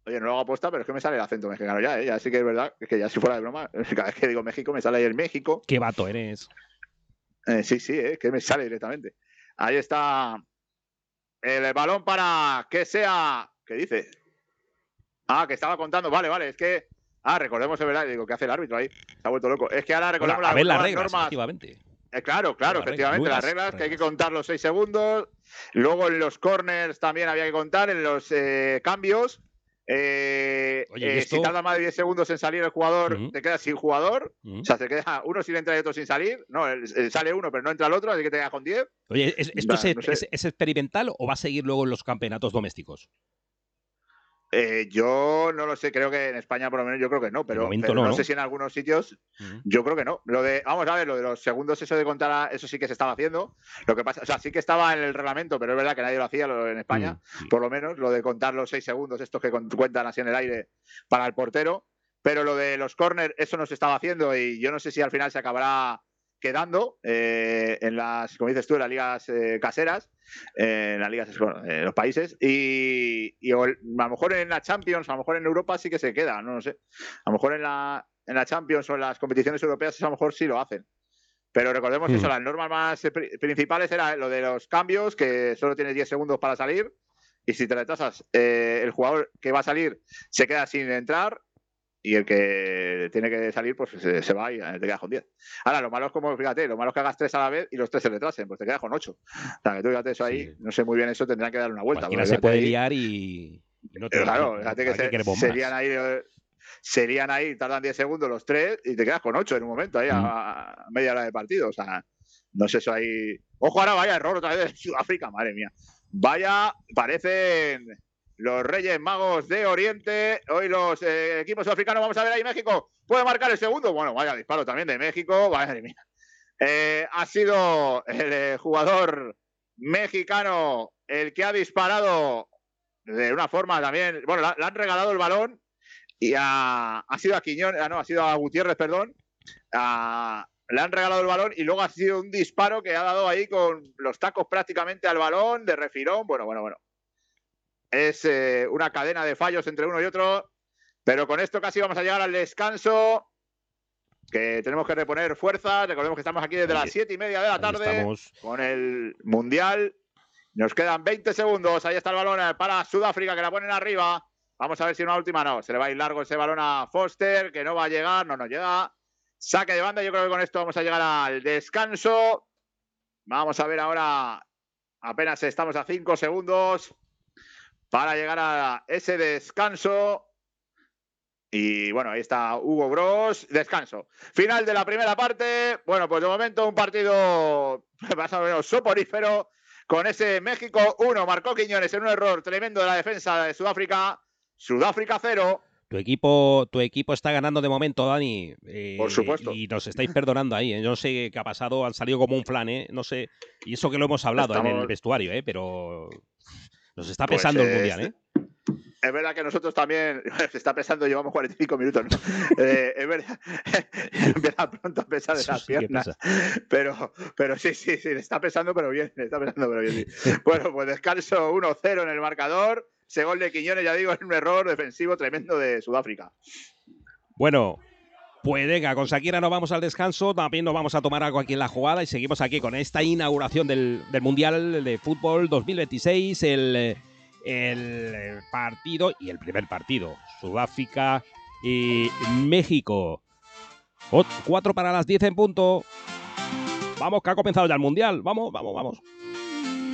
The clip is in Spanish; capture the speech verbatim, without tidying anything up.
Oye, no lo hago aposta, pero es que me sale el acento mexicano ya, ¿eh? Ya sí que es verdad, es que ya si fuera de broma, cada vez que digo México me sale ahí el México. Qué vato eres. Eh, sí, sí, es eh, que me sale directamente. Ahí está el balón para que sea... ¿Qué dice? Ah, que estaba contando. Vale, vale, es que... Ah, recordemos, es verdad, digo, ¿qué hace el árbitro ahí? Se ha vuelto loco. Es que ahora recordemos Bueno, a ver las las nuevas reglas, normas. efectivamente. Eh, claro, claro, las efectivamente, reglas, las reglas, reglas, que hay que contar los seis segundos. Luego en los corners también había que contar, en los eh, cambios. Eh, Oye, eh, esto... Si tarda más de diez segundos en salir el jugador, uh-huh. te quedas sin jugador. Uh-huh. O sea, te queda uno sin entrar y otro sin salir. No, el, el sale uno, pero no entra el otro, así que te quedas con diez. Oye, ¿esto es, no sé. es, es experimental o va a seguir luego en los campeonatos domésticos? Eh, yo no lo sé, creo que en España por lo menos yo creo que no, pero, pero no, no, no sé si en algunos sitios uh-huh. yo creo que no. Lo de, vamos a ver, lo de los segundos, eso de contar, eso sí que se estaba haciendo. Lo que pasa, o sea, sí que estaba en el reglamento, pero es verdad que nadie lo hacía lo, en España, uh-huh. sí. Por lo menos, lo de contar los seis segundos, estos que cuentan así en el aire para el portero. Pero lo de los corners, eso no se estaba haciendo y yo no sé si al final se acabará quedando eh, en las, como dices tú, en las ligas eh, caseras, eh, en las ligas, bueno, en los países, y, y o, a lo mejor en la Champions, a lo mejor en Europa sí que se queda, no lo sé. A lo mejor en la, en la Champions o en las competiciones europeas a lo mejor sí lo hacen. Pero recordemos mm. eso, las normas más pr- principales era lo de los cambios, que solo tienes diez segundos para salir, y si te retrasas, eh, el jugador que va a salir se queda sin entrar, y el que tiene que salir pues se, se va y te quedas con diez. Ahora, lo malo es como, fíjate, lo malo es que hagas tres a la vez y los tres se retrasen, pues te quedas con ocho. O sea, que tú fíjate eso ahí, sí. No sé muy bien eso, tendrán que dar una vuelta. Cualquiera se puede ahí, liar y, y no te claro, fíjate que se, serían ahí, serían ahí, tardan diez segundos los tres y te quedas con ocho en un momento ahí mm. a, a media hora de partido. O sea, no sé eso ahí. Ojo, ahora vaya error otra vez de Sudáfrica, madre mía. Vaya, parecen los Reyes Magos de Oriente. Hoy los eh, equipos sudafricanos, vamos a ver ahí México. ¿Puede marcar el segundo? Bueno, vaya disparo también de México. Madre mía. Eh, ha sido el eh, jugador mexicano el que ha disparado de una forma también. Bueno, le han regalado el balón y a, ha sido a Quiñones, no, ha sido a Gutiérrez, perdón. A, le han regalado el balón y luego ha sido un disparo que ha dado ahí con los tacos prácticamente al balón, de refilón. Bueno, bueno, bueno. Es eh, una cadena de fallos entre uno y otro, pero con esto casi vamos a llegar al descanso, que tenemos que reponer fuerzas. Recordemos que estamos aquí desde las siete y media de la tarde estamos con el Mundial. Nos quedan veinte segundos. Ahí está el balón para Sudáfrica, que la ponen arriba. Vamos a ver si una última no. Se le va a ir largo ese balón a Foster, que no va a llegar, no nos llega. Saque de banda. Yo creo que con esto vamos a llegar al descanso. Vamos a ver ahora. Apenas estamos a cinco segundos para llegar a ese descanso. Y bueno, ahí está Hugo Bros. Descanso. Final de la primera parte. Bueno, pues de momento un partido más o menos soporífero. Con ese México uno, marcó Quiñones en un error tremendo de la defensa de Sudáfrica. Sudáfrica cero. Tu equipo, tu equipo está ganando de momento, Dani. Eh, Por supuesto. Y nos estáis perdonando ahí. ¿eh? Yo no sé qué ha pasado, han salido como un flan, ¿eh? No sé. Y eso que lo hemos hablado Estamos... en el vestuario, ¿eh? Pero nos está pesando pues, eh, el Mundial, ¿eh? Es verdad que nosotros también, se está pesando, llevamos cuarenta y cinco minutos, ¿no? eh, es verdad, empieza pronto a pesar de las sí piernas, pero, pero sí, sí, sí, le está pesando, pero bien, le está pesando, pero bien. Sí. Bueno, pues descanso uno cero en el marcador, ese gol de Quiñones, ya digo, es un error defensivo tremendo de Sudáfrica. Bueno, pues venga, con Shakira nos vamos al descanso, también nos vamos a tomar algo aquí en la jugada y seguimos aquí con esta inauguración del, del Mundial de Fútbol dos mil veintiséis, el... el partido y el primer partido, Sudáfrica y México. cuatro para las diez en punto. Vamos, que ha comenzado ya el Mundial. Vamos, vamos, vamos.